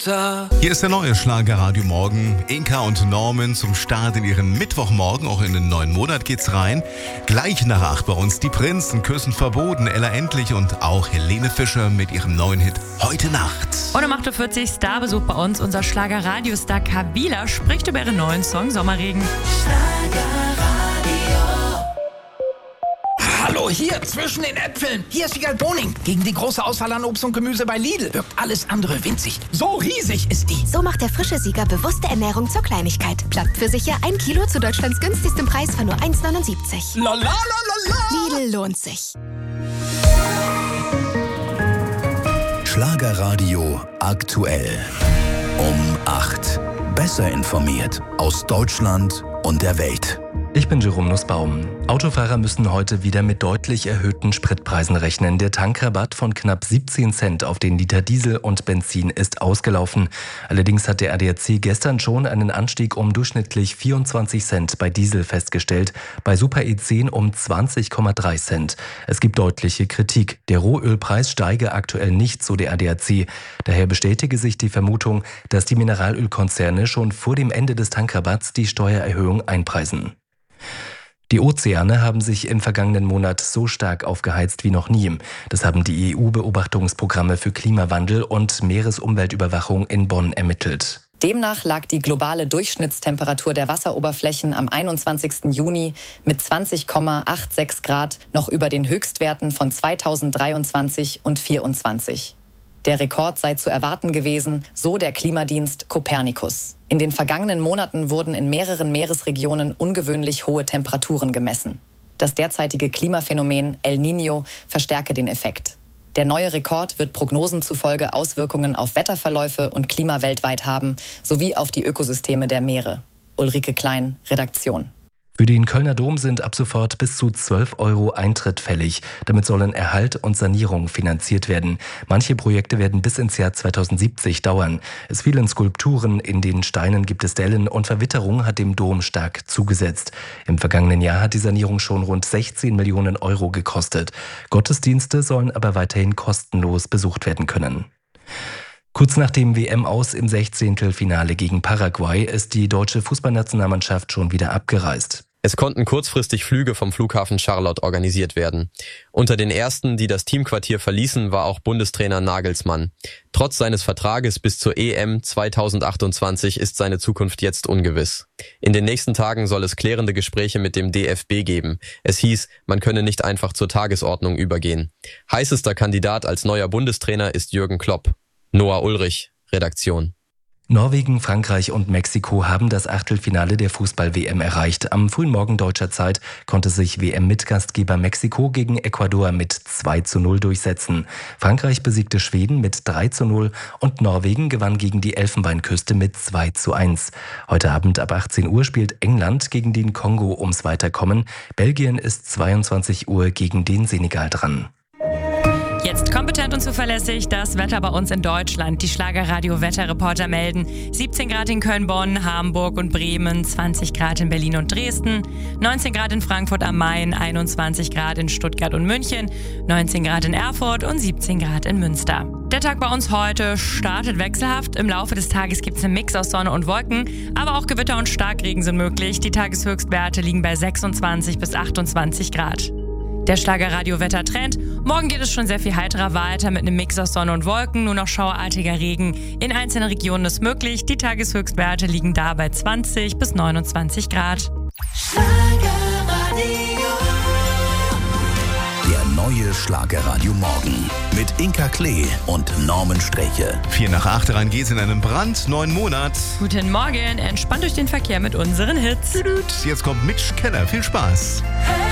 Mutter. Hier ist der neue Schlagerradio Morgen. Inka und Norman zum Start in ihren Mittwochmorgen. Auch in den neuen Monat geht's rein. Gleich nach 8 bei uns die Prinzen, Küssen verboten, Ella Endlich und auch Helene Fischer mit ihrem neuen Hit Heute Nacht. Und um 8.40 Uhr Starbesuch bei uns. Unser Schlagerradiostar Kabila spricht über ihren neuen Song Sommerregen. Hallo, hier zwischen den Äpfeln. Hier ist Wiegald Boning. Gegen die große Auswahl an Obst und Gemüse bei Lidl wirkt alles andere winzig. So riesig ist die. So macht der frische Sieger bewusste Ernährung zur Kleinigkeit. Plattpfirsiche 1 Kilo zu Deutschlands günstigstem Preis von nur 1,79. La la la la la. Lidl lohnt sich. Schlagerradio aktuell. Um 8. Besser informiert aus Deutschland und der Welt. Ich bin Jerome Nussbaum. Autofahrer müssen heute wieder mit deutlich erhöhten Spritpreisen rechnen. Der Tankrabatt von knapp 17 Cent auf den Liter Diesel und Benzin ist ausgelaufen. Allerdings hat der ADAC gestern schon einen Anstieg um durchschnittlich 24 Cent bei Diesel festgestellt, bei Super E10 um 20,3 Cent. Es gibt deutliche Kritik. Der Rohölpreis steige aktuell nicht, so der ADAC. Daher bestätige sich die Vermutung, dass die Mineralölkonzerne schon vor dem Ende des Tankrabatts die Steuererhöhung einpreisen. Die Ozeane haben sich im vergangenen Monat so stark aufgeheizt wie noch nie. Das haben die EU-Beobachtungsprogramme für Klimawandel und Meeresumweltüberwachung in Bonn ermittelt. Demnach lag die globale Durchschnittstemperatur der Wasseroberflächen am 21. Juni mit 20,86 Grad noch über den Höchstwerten von 2023 und 2024. Der Rekord sei zu erwarten gewesen, so der Klimadienst Copernicus. In den vergangenen Monaten wurden in mehreren Meeresregionen ungewöhnlich hohe Temperaturen gemessen. Das derzeitige Klimaphänomen El Niño verstärke den Effekt. Der neue Rekord wird Prognosen zufolge Auswirkungen auf Wetterverläufe und Klima weltweit haben, sowie auf die Ökosysteme der Meere. Ulrike Klein, Redaktion. Für den Kölner Dom sind ab sofort bis zu 12 € Eintritt fällig. Damit sollen Erhalt und Sanierung finanziert werden. Manche Projekte werden bis ins Jahr 2070 dauern. Es fehlen Skulpturen, in den Steinen gibt es Dellen und Verwitterung hat dem Dom stark zugesetzt. Im vergangenen Jahr hat die Sanierung schon rund 16 Millionen € gekostet. Gottesdienste sollen aber weiterhin kostenlos besucht werden können. Kurz nach dem WM-Aus im 16. gegen Paraguay ist die deutsche Fußballnationalmannschaft schon wieder abgereist. Es konnten kurzfristig Flüge vom Flughafen Charlotte organisiert werden. Unter den ersten, die das Teamquartier verließen, war auch Bundestrainer Nagelsmann. Trotz seines Vertrages bis zur EM 2028 ist seine Zukunft jetzt ungewiss. In den nächsten Tagen soll es klärende Gespräche mit dem DFB geben. Es hieß, man könne nicht einfach zur Tagesordnung übergehen. Heißester Kandidat als neuer Bundestrainer ist Jürgen Klopp. Noah Ulrich, Redaktion. Norwegen, Frankreich und Mexiko haben das Achtelfinale der Fußball-WM erreicht. Am frühen Morgen deutscher Zeit konnte sich WM-Mitgastgeber Mexiko gegen Ecuador mit 2:0 durchsetzen. Frankreich besiegte Schweden mit 3:0 und Norwegen gewann gegen die Elfenbeinküste mit 2:1. Heute Abend ab 18 Uhr spielt England gegen den Kongo ums Weiterkommen. Belgien ist 22 Uhr gegen den Senegal dran. Jetzt kompetent und zuverlässig das Wetter bei uns in Deutschland. Die Schlagerradio-Wetterreporter melden 17 Grad in Köln, Bonn, Hamburg und Bremen, 20 Grad in Berlin und Dresden, 19 Grad in Frankfurt am Main, 21 Grad in Stuttgart und München, 19 Grad in Erfurt und 17 Grad in Münster. Der Tag bei uns heute startet wechselhaft. Im Laufe des Tages gibt es einen Mix aus Sonne und Wolken, aber auch Gewitter und Starkregen sind möglich. Die Tageshöchstwerte liegen bei 26 bis 28 Grad. Der Schlagerradio-Wettertrend. Morgen geht es schon sehr viel heiterer weiter mit einem Mix aus Sonne und Wolken. Nur noch schauerartiger Regen. In einzelnen Regionen ist möglich. Die Tageshöchstwerte liegen da bei 20 bis 29 Grad. Der neue Schlagerradio Morgen mit Inka Klee und Norman Streche. 4 nach 8 rein geht's in einen brandneuen Monat. Guten Morgen, entspannt durch den Verkehr mit unseren Hits. Jetzt kommt Mitch Keller. Viel Spaß.